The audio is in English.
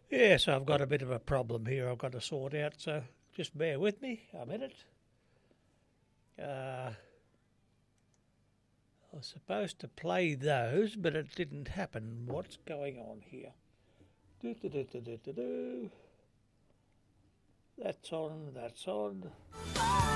Yes, I've got a bit of a problem here I've got to sort out, so just bear with me a minute. I was supposed to play those, but it didn't happen. What's going on here? Do, do, do, do, do, do, do. That's on, that's on.